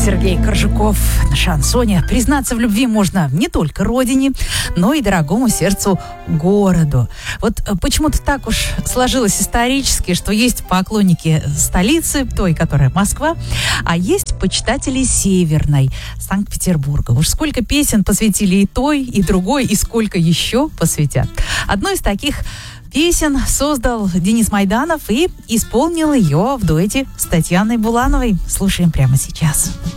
Сергей Коржуков на шансоне. Признаться в любви можно не только родине, но и дорогому сердцу городу. Вот почему-то так уж сложилось исторически, что есть поклонники столицы, той, которая Москва, а есть почитатели Северной, Санкт-Петербурга. Уж сколько песен посвятили и той, и другой, и сколько еще посвятят. Одной из таких песен создал Денис Майданов и исполнил ее в дуэте с Татьяной Булановой. Слушаем прямо сейчас.